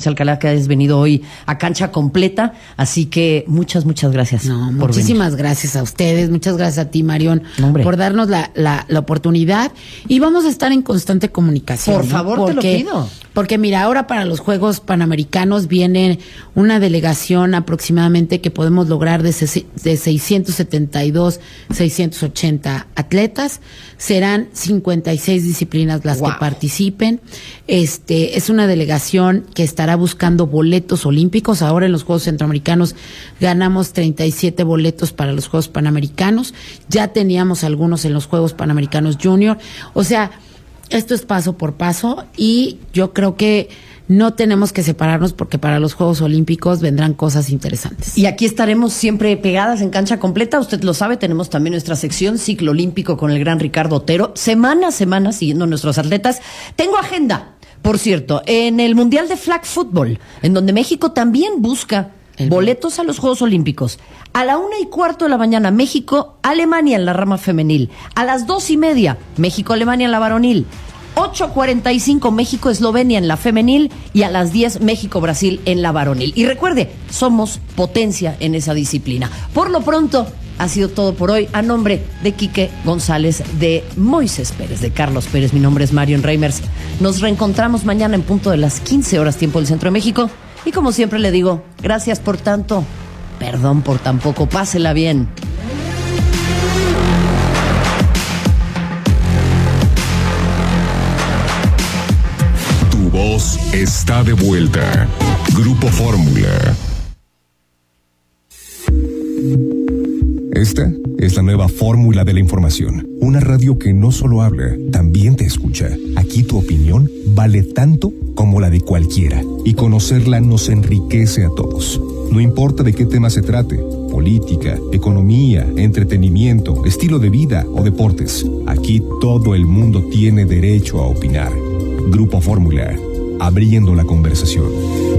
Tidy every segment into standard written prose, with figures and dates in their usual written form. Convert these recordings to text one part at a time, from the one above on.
José Alcalá, que hayas venido hoy a Cancha Completa. Así que muchas gracias. No, muchísimas gracias a ustedes, muchas gracias a ti, Marión, por darnos la oportunidad. Y vamos a estar en constante comunicación. Por favor, te lo pido. Porque mira, ahora para los Juegos Panamericanos viene una delegación aproximadamente que podemos lograr de 672, 680 atletas. Serán 56 disciplinas las que participen. Es una delegación que estará buscando boletos olímpicos. Ahora en los Juegos Centroamericanos ganamos 37 boletos para los Juegos Panamericanos. Ya teníamos algunos en los Juegos Panamericanos Junior. O sea, esto es paso por paso y yo creo que no tenemos que separarnos porque para los Juegos Olímpicos vendrán cosas interesantes. Y aquí estaremos siempre pegadas en Cancha Completa. Usted lo sabe, tenemos también nuestra sección Ciclo Olímpico con el gran Ricardo Otero. Semana a semana siguiendo a nuestros atletas. Tengo agenda, por cierto, en el Mundial de Flag Football, en donde México también busca boletos a los Juegos Olímpicos. A la 1:15 de la mañana, México-Alemania en la rama femenil. A las 2:30, México-Alemania en la varonil. 8:45, México-Eslovenia en la femenil. Y a las 10, México-Brasil en la varonil. Y recuerde, somos potencia en esa disciplina. Por lo pronto, ha sido todo por hoy. A nombre de Quique González, de Moisés Pérez, de Carlos Pérez, mi nombre es Marion Reimers. Nos reencontramos mañana en punto de las 15 horas, tiempo del Centro de México. Y como siempre le digo, gracias por tanto, perdón por tan poco, pásela bien. Tu voz está de vuelta. Grupo Fórmula. Esta es la nueva fórmula de la información. Una radio que no solo habla, también te escucha. Aquí tu opinión vale tanto como la de cualquiera. Y conocerla nos enriquece a todos. No importa de qué tema se trate. Política, economía, entretenimiento, estilo de vida o deportes. Aquí todo el mundo tiene derecho a opinar. Grupo Fórmula. Abriendo la conversación.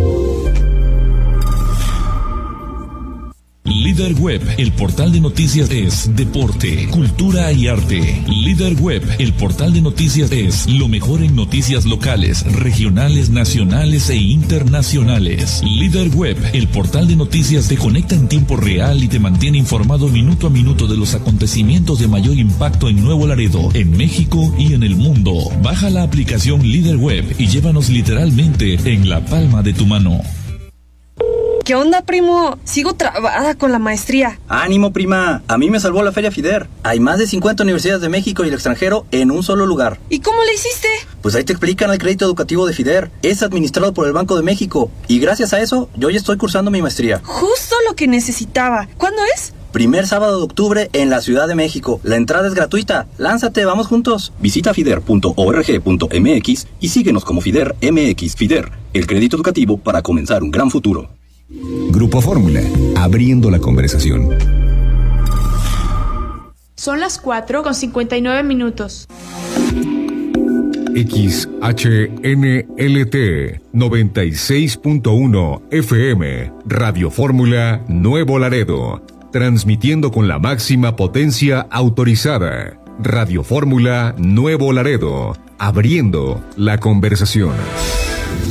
Líder Web, el portal de noticias es deporte, cultura y arte. Líder Web, el portal de noticias es lo mejor en noticias locales, regionales, nacionales e internacionales. Líder Web, el portal de noticias te conecta en tiempo real y te mantiene informado minuto a minuto de los acontecimientos de mayor impacto en Nuevo Laredo, en México y en el mundo. Baja la aplicación Líder Web y llévanos literalmente en la palma de tu mano. ¿Qué onda, primo? Sigo trabada con la maestría. ¡Ánimo, prima! A mí me salvó la Feria FIDER. Hay más de 50 universidades de México y el extranjero en un solo lugar. ¿Y cómo le hiciste? Pues ahí te explican el crédito educativo de FIDER. Es administrado por el Banco de México. Y gracias a eso, yo ya estoy cursando mi maestría. Justo lo que necesitaba. ¿Cuándo es? Primer sábado de octubre en la Ciudad de México. La entrada es gratuita. Lánzate, vamos juntos. Visita fider.org.mx y síguenos como FIDER MX. FIDER, el crédito educativo para comenzar un gran futuro. Grupo Fórmula, abriendo la conversación. Son las 4:59. XHNLT 96.1 FM, Radio Fórmula Nuevo Laredo, transmitiendo con la máxima potencia autorizada. Radio Fórmula Nuevo Laredo, abriendo la conversación.